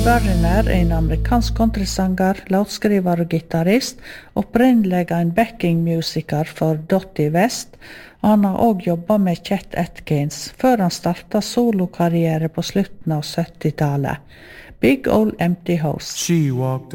Barriner er en amerikansk countrysanger, låtskriver og gitarrist, opprinnelig en backing-musiker for Dottie West. Han har også jobbet med Chet Atkins, før han startet solokarriere på slutten av 70-tallet. Big Ol' Empty House. She walked